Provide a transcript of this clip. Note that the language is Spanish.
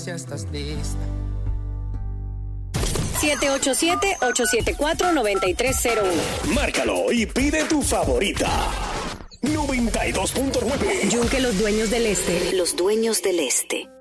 si estás lista. 787-874-9301. Márcalo y pide tu favorita. 92.9. Yunque los dueños del este. Los dueños del este.